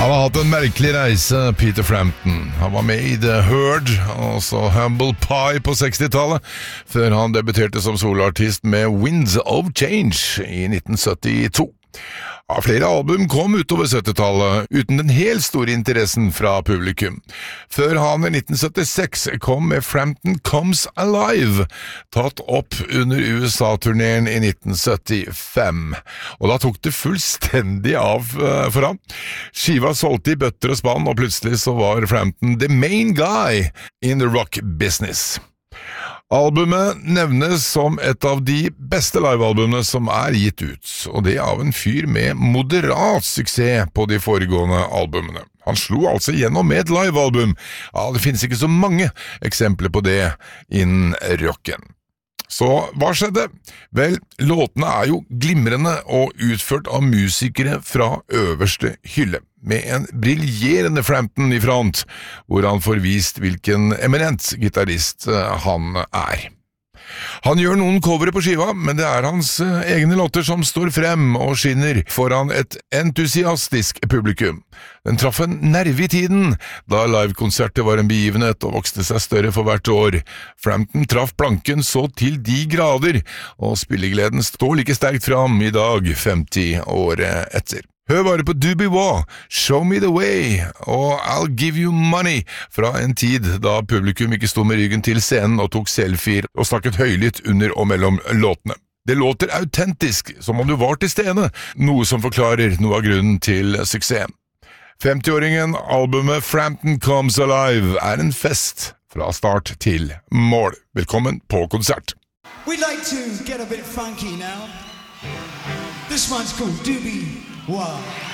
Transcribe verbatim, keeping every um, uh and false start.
Han har hatt en merkelig reise, Peter Frampton. Han var med i The Herd, altså Humble Pie på sekstitallet, før han debuterte som soloartist med Winds of Change i nitten syttito. Ja, flere album kom utover syttitallet, uten den helt store interessen fra publikum. Før han i nitten syttiseks kom med Frampton Comes Alive, tatt opp under U S A-turneren i nitten syttifem. Og da tok det fullstendig av for ham. Skiva solgte i bøtter og spann, og plutselig så var Frampton the main guy in the rock business. Albumet nevnes som et av de beste livealbumene som er gitt ut, og det av en fyr med moderat suksess på de foregående albumene. Han slo altså gjennom med et livealbum. Ja, det finnes ikke så mange eksempler på det innen rocken. Så hva skjedde? Vel, låtene er jo glimrende og utført av musikere fra øverste hylle, med en briljerende Frampton i front, hvor han får vist hvilken eminent gitarist han er. Han gjør noen covere på skiva, men det er hans egne låter som står frem og skinner foran et entusiastisk publikum. Den traff en nerve i tiden, da livekonsertet var en begivenhet og vokste seg større for hvert år. Frampton traff planken så til de grader, og spillegleden står like sterkt fram i dag, femti år etter. Hør bare på Doobie Wah, Show Me The Way og I'll Give You Money, fra en tid da publikum ikke sto med ryggen til scenen og tok selfier og snakket høylytt under og mellom låtene. Det låter autentisk, som om du var til stede, noe som forklarer noe av grunnen til suksessen. femtiåringen, albumet Frampton Comes Alive, er en fest fra start til mål. Velkommen på konsert. We'd like to get a bit funky now. This one's called Doobie Wah.